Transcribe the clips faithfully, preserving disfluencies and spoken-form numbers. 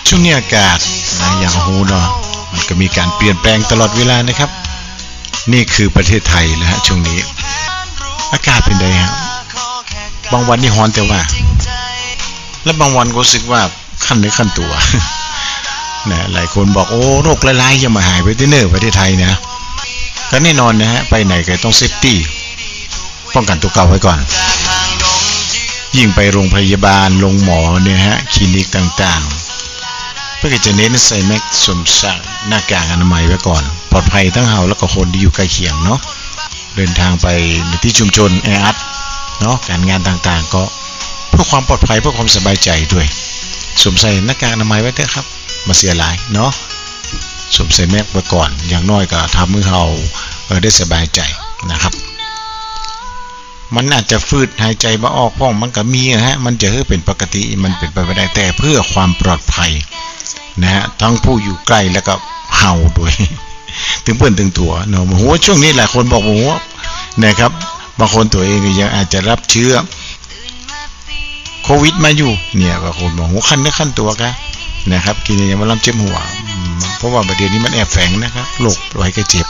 ช่วงนี้อากาศนะอย่างหูเนาะมันก็มีการเปลี่ยนแปลงตลอดเวลานะครับนี่คือประเทศไทยนะฮะช่วงนี้อากาศเป็นไงฮะบางวันนี่ร้อนแต่ว่าและบางวันก็รู้สึกว่าขั้นเนื้อขั้นตัวนะหลายคนบอกโอ้โรคหลายๆอย่ามาหายไปที่เนอประเทศไทยนะก็แน่นอนนะฮะไปไหนก็ต้องเซฟตี้ป้องกันตัวเก่าไว้ก่อนยิ่งไปโรงพยาบาลโรงหมอเนี่ยฮะคลินิกต่างๆเพื่อจะเน้นใส่แมสสวมใส่หน้ากากอนามัยไว้ก่อนปลอดภัยทั้งเฮาแล้วก็คนที่อยู่ใกล้เคียงเนาะเดินทางไปในที่ชุมชนแออัดเนาะการงานต่างๆก็เพื่อความปลอดภัยเพื่อความสบายใจด้วยสวมใส่หน้ากากอนามัยไว้เถอะครับมาเสียหลายเนาะสวมใส่แมสไว้ก่อนอย่างน้อยก็ทำให้เราเออได้สบายใจนะครับมันอาจจะฟืดหายใจบ่ออกพ้องมันก็มีนะฮะมันจะเฮ้เป็นปกติมันเป็นไปไม่ได้แต่เพื่อความปลอดภัยนะฮะทั้งผู้อยู่ใกล้แล้วก็เฮาด้วยถึงเพื่อนถึงตัวเนาะโหช่วงนี้หลายคนบอกโหนะครับบางคนตัวเองยังอาจจะรับเชื้อโควิดมาอยู่เนี่ยบางคนบอกโหขั้นเนื้อขั้นตัวกันนะครับกินอย่างมันลำเจ็บหัวเพราะว่าประเดี๋ยวนี้มันแอบแฝงนะครับโรคไว้ก็เจ็บ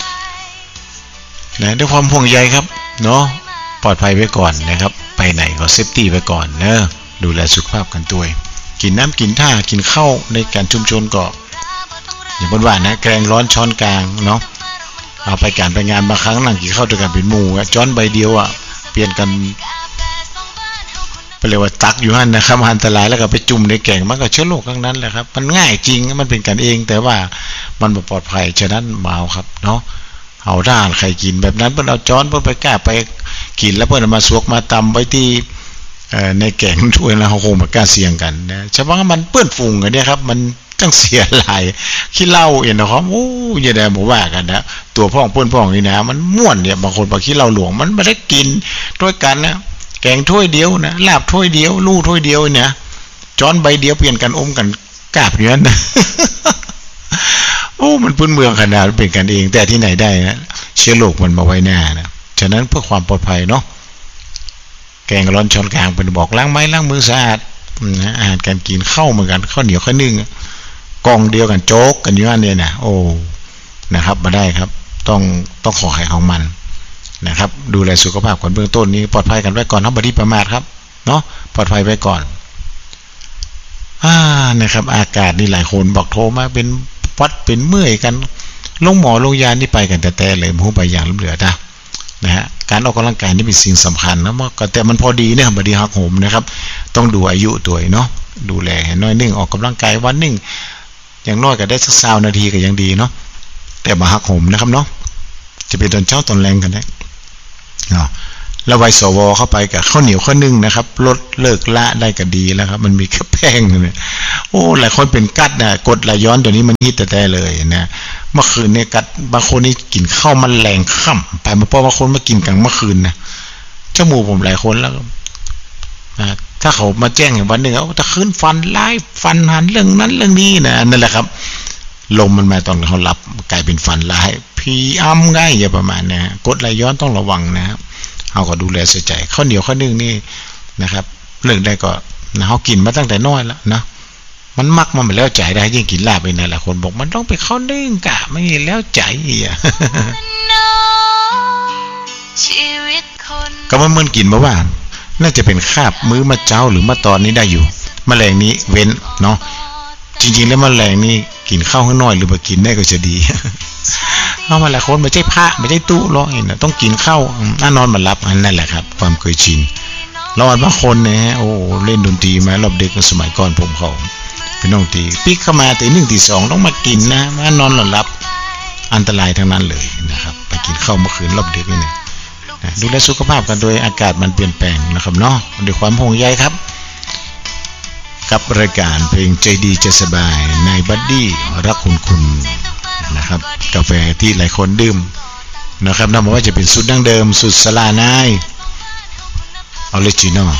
นะด้วยความห่วงใยครับเนาะปลอดภัยไว้ก่อนนะครับไปไหนก็เซฟตี้ไว้ก่อนเนอะดูแลสุขภาพกันด้วยกินน้ำกินท่ากินข้าวในการชุมชนก็อย่างบนว่านะแกงร้อนช้อนกลางเนาะเอาไปการไปงานบางครั้งนั่งกินข้าวด้วยกันเป็นหมู่ช้อนใบเดียวอ่ะเปลี่ยนกันไปเลยว่าตักอยู่นั่นนะครับอันตรายแล้วก็ไปจุ่มในแกงมันก็เชื้อโรคทั้งนั้นแหละครับมันง่ายจริงมันเป็นกันเองแต่ว่ามันไม่ปลอดภัยฉะนั้นเมาครับเนาะเอาด้านใครกินแบบนั้นเพิ่นเอาช้อนเพิ่นไปกล้าไปกินแล้วเพิ่นเอามาสวกมาตำไว้ที่ในแกงถ้วยแล้วเขาคงมากล้าเสี่ยงกันนะเฉพาะมันเปื้อนฝุ่งกันเนี่ยครับมันจังเสียหลายขี้เหล้าเอ็นนะครับโอ้ยอย่าได้บ่ว่ากันนะตัวพ่องเปื้อนพ่องนี่นะมันม่วนเนี่ยบางคนบอกขี้เหล้าหลวงมันไม่ได้กินด้วยกันนะแกงถ้วยเดียวนะลาบถ้วยเดียวลู่ถ้วยเดียวเนี่ยช้อนใบเดียวเปลี่ยนกันอมกันกาบอย่างนั้นนะโอ้มันพื้นเมืองขนาดเป็นกันเองแต่ที่ไหนได้นะเชื้อโรคมันมาไว้หน้านะฉะนั้นเพื่อความปลอดภัยเนาะแกงร้อนช้อนกลางเป็นบอกล้างไม้ล้างมือสะอาดนะอาหารการกินข้าวเหมือนกันข้าวเหนียวข้าวนึ่งกองเดียวกันโจ๊กกันอยู่นั่นเนี่ยนะโอ้นะครับมาได้ครับต้องต้องขอให้ของมันนะครับดูแลสุขภาพก่อนเบื้องต้นนี้ปลอดภัยกันไว้ก่อนครับบ่ดีประมาทครับเนาะปลอดภัยไว้ก่อนอ่านะครับอากาศนี่หลายคนบอกโทรมาเป็นวัดเป็นเมื่อยกันลงหมอลงยานี่ไปกันแต่แต่เลยมูไปอย่างล้ำเหลือนะนะฮะการออกกำลังกายนี่เป็นสิ่งสำคัญนะมันก็แต่มันพอดีเนี่ยบ่ดีหักโหมนะครับต้องดูอายุตัวเนาะดูแลให้น้อยนึงออกกำลังกายวันนึงอย่างน้อยก็ได้สักสามนาทีก็ยังดีเนาะแต่บ่หักโหมนะครับเนาะจะเป็นตอนเช้าตอนแรงกันได้เนาะแล้วไวสวเข้าไปกับข้าวเหนียวข้าวนึ่งนะครับลดเลิกละได้ก็ดีแล้วครับมันมีแค่แป้งเนี่ยโอ้หลายคนเป็นกัดนะกดไหลย้อนตัวนี้มันฮิตแต่แต่เลยนะเมื่อคืนเนี่ยกัดบางคนนี่กินข้าวมันแรงค่ำไปมาเพราะบางคนมากินกลางเมื่อคืนนะจมูกผมหลายคนแล้วถ้าเขามาแจ้งวันหนึ่งเอาถ้าคืนฟันไล่ฟันหันเรื่องนั้นเรื่องนี้นะนั่นแหละครับลมมันมาตอนเขาหลับกลายเป็นฟันลายพีอ้ำง่ายอย่าประมาณนะกดไหลย้อนต้องระวังนะครับเขาก็ดูแลใส่ใจข้าวเหนียวข้าวนึ่งนี่นะครับเรื่องได้ก็นะเขากินมาตั้งแต่น้อยแล้วนะมันมักมันไม่แล้วใจได้ยิ่งกินลาบไปนะหลายคนบอกมันต้องไปข้าวนึ่งกะไม่แล้วใจอ่ะก็มันเหมือนกินมาว่าน่าจะเป็นคาบมื้อมาเจ้าหรือมาตอนนี้ได้อยู่แมลงนี้เว้นเนาะจริงๆแล้วแมลงนี่กินข้าวข้างน้อยหรือมากินได้ก็จะดีเอามาหลายคนไม่ใช่พระไม่ใช่ตู้หรอกเนี่ยต้องกินข้าวน่านอนมารับอันนั่นแหละครับความเคยชินเราบางคนเนี่ยโอ้เล่นดนตรีมารอบเด็กสมัยก่อนผมเขาเป็นน้องตีปิ๊กเข้ามาตีหนึ่งตีสองต้องมากินนะมานอนหลับอันตรายทั้งนั้นเลยนะครับไปกินข้าวเมื่อคืนรอบเด็กนี่นะดูแลสุขภาพกันโดยอากาศมันเปลี่ยนแปลงนะครับเนาะด้วยความห่วงใยครับกับรายการเพลงใจดีใจสบายนายบัดดี้รักคุณคุณนะครับกาแฟที่หลายคนดื่มนะครับนับว่าจะเป็นสูตรดั้งเดิมสูตรสลานายออริจินอล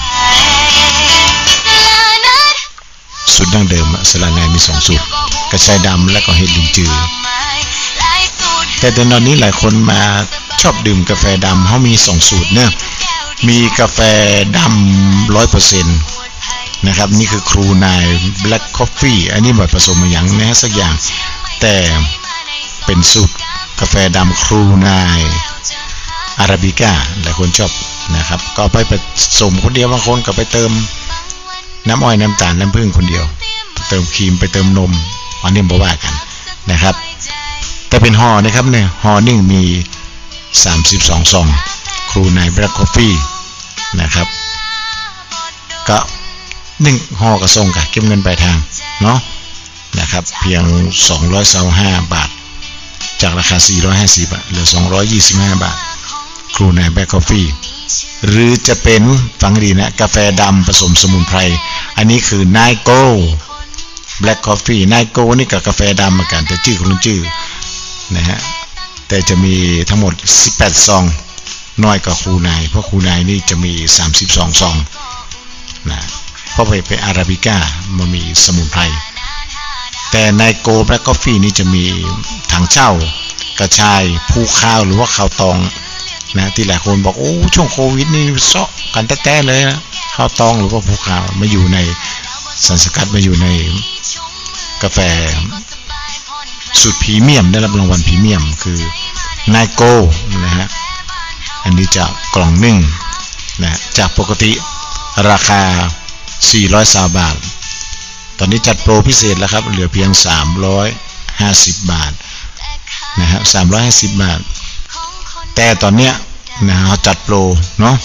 สูตรดั้งเดิมสลานายมีสองสูตรกระชายดำและก็เห็ดลินจือแต่ตอนนี้หลายคนมาชอบดื่มกาแฟดำเขามีสองสูตรเนี่ยมีกาแฟดำร้อยเปอร์เซ็นต์นะครับนี่คือครูนาย Black Coffee อันนี้บ่ผสมมาอย่างนะสักอย่างแต่เป็นสูตรกาแฟดำครูนายอาราบิก้าหลายคนชอบนะครับก็ไปผสมคนเดียวบางคนก็ไปเติมน้ำอ้อยน้ำตาลน้ำผึ้งคนเดียวเติมครีมไปเติมนมอันนี้บ่ว่ากันนะครับแต่เป็นห่อนะครับเนี่ยห่อหนึ่งมีสามสิบสองซองครูนาย Black Coffee นะครับก็หนึ่งห่อกระส่งกับเก็บเงินปลายทางเนาะนะครับเพียงสองร้อยยี่สิบห้าบาทจากราคาสี่ร้อยห้าสิบเหลือสองร้อยยี่สิบห้าบาทครูนาย Black Coffee หรือจะเป็นฟังดีนะกาแฟดำผสมสมุนไพรอันนี้คือนายโก้ Black Coffee นายโก้นี่กับกาแฟดำเหมือนกันแต่ชื่อคนละชื่อนะฮะแต่จะมีทั้งหมดสิบแปดซองน้อยกว่าครูนายเพราะครูนายนี่จะมีสามสิบสองซองนะเพราะไปเป็นอาราบิก้ามันมีสมุนไพรแต่ในโกแบล็คกาแฟนี่จะมีถังเช่ากระชายผู้ข้าวหรือว่าข้าวตองนะที่หลายคนบอกโอ้ช่วงโควิดนี่เซาะกันแต้ๆเลยนะข้าวตองหรือว่าผู้ข้าวมาอยู่ในสารสกัดมาอยู่ในกาแฟสูตรพรีเมียมได้รับรางวัลพรีเมียมคือนายโกนะฮะอันนี้จากกล่องหนึ่งนะจากปกติราคาสี่ร้อยยี่สิบบาทตอนนี้จัดโปรพิเศษแล้วครับเหลือเพียงสามร้อยห้าสิบบาทนะฮะสามร้อยห้าสิบบาทแต่ตอนเนี้ยนะเขาจัดโปรเนาะ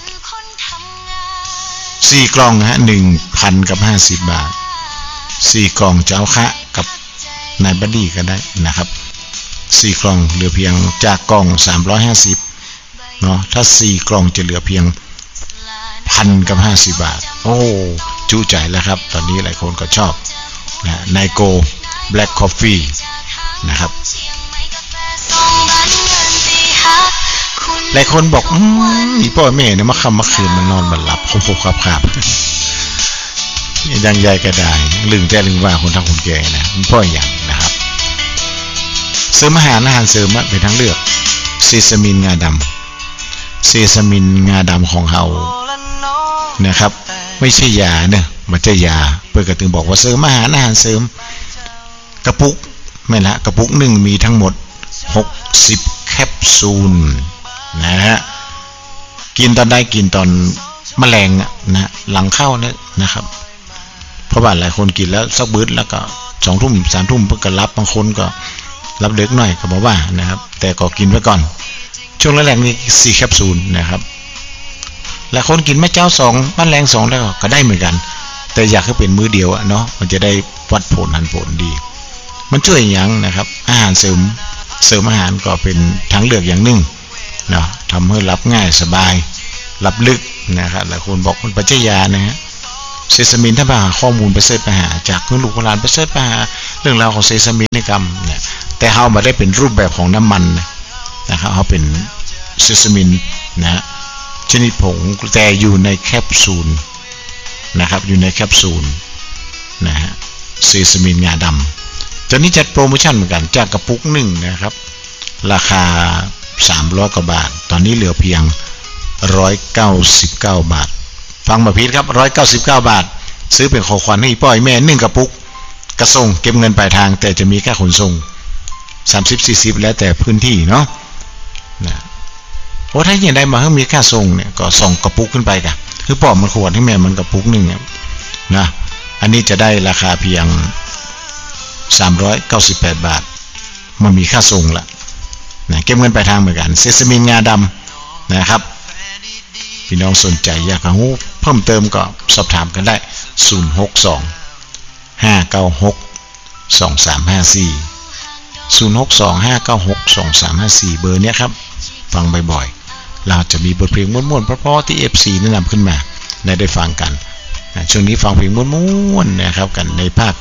สี่กล่องฮะ หนึ่งพัน กับห้าสิบบาทสี่กล่องจะเอาคะกับนายบัดดี้ก็ได้นะครับสี่กล่องเหลือเพียงจากกล่องสามร้อยห้าสิบเนาะถ้าสี่กล่องจะเหลือเพียงพันกับห้าสิบบาทโอ้จูใจแล้วครับตอนนี้หลายคนก็ชอบนะไนโก Black Coffee นะครับหลายคนบอกอืมอีพ่อแม่เนี่ยมาค่ำมาคืนมันนอนมันหลับคงพบครับครับยังใหญ่ก็ได้ลืมแต่ลืมว่าคนทำคนแก่นะมันพ่ออย่างนะครับเสริมอาหารอาหารเสริมเป็นทั้งเลือกเซซามินงาดำเซซามินงาดำของเรานะครับไม่ใช่ยาเนี่ยมันจะยาเพื่อกระตึงบอกว่าเสริมอาหารอาหารเสริมกระปุกไม่ละกระปุกหนึ่งมีทั้งหมดหกสิบแคปซูลนะฮะกินตอนได้กินตอนแมลงนะหลังเข้าเนี่ยนะครับเพราะว่าหลายคนกินแล้วสักบื้อแล้วก็สองทุ่มสามทุ่มเพื่อรับบางคนก็รับเด็กหน่อยก็บอกว่านะครับแต่ก็กินไว้ก่อนช่วงแรกๆนี่สี่แคปซูลนะครับหลายคนกินแม่เจ้าสองแมลงสองแล้วก็ได้เหมือนกันแต่อยากให้เป็นมื้อเดียวอะเนาะมันจะได้วัดผลหันผลดีมันช่วยอย่างนะครับอาหารเสริมเสริมอาหารก็เป็นทางเลือกอย่างหนึ่งเนาะทำให้รับง่ายสบายรับลึกนะครับหลายคนบอกมันปัจจัยยานะฮะเซซามินถ้าไปหาข้อมูลไปเสิร์ชไปหาจากคุณลูกโบราณไปเสิร์ชไปหาเรื่องราวของเซซามินในกรรมเนี่ยแต่เฮามาได้เป็นรูปแบบของน้ำมันนะครับเขาเป็นเซซามินนะชนิดผงแต่อยู่ในแคปซูลนะครับอยู่ในแคปซูลนะฮะเซซามินงาดำตอนนี้จัดโปรโมชั่นเหมือนกันจากกระปุกหนึ่งนะครับราคาสามร้อยกว่าบาทตอนนี้เหลือเพียงหนึ่งร้อยเก้าสิบเก้าบาทฟังมาพีดครับหนึ่งร้อยเก้าสิบเก้าบาทซื้อเป็นของขวัญให้พ่อแม่หนึ่งกระปุกกระส่งเก็บเงินปลายทางแต่จะมีค่าขนส่งสามสิบ สี่สิบแล้วแต่พื้นที่เนาะนะโอ้ถ้าอย่างใดมาให้มีค่าส่งเนี่ยก็ส่งกระปุกขึ้นไปกันคือพ่อมันขวดให้แม่มันกระปุกหนึ่งนะอันนี้จะได้ราคาเพียงสามร้อยเก้าสิบแปดบาทมันมีค่าส่งละนะเก็บเงินปลายทางเหมือนกันเซซามินงาดำนะครับพี่น้องสนใจอยากรู้เพิ่มเติมก็สอบถามกันได้ศูนย์ หก สอง ห้า เก้า หก สอง สาม ห้า สี่ ศูนย์ หก สอง ห้า เก้า หก สอง สาม ห้า สี่เบอร์เนี้ยครับฟังบ่อยๆเราจะมีบทเพลงม่วนๆเพราะๆที่ เอฟ ซี แนะนำขึ้นมาได้ได้ฟังกันนะช่วงนี้ฟังเพลงม่วนๆนะครับกันในภาค